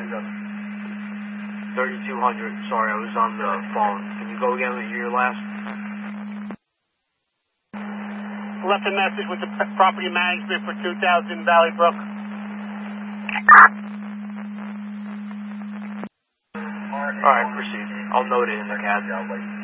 3200. Sorry, I was on the phone. Can you go again with your last? Left a message with the property management for 2000 Valley Brook. Alright, proceed. I'll note it in the CAD.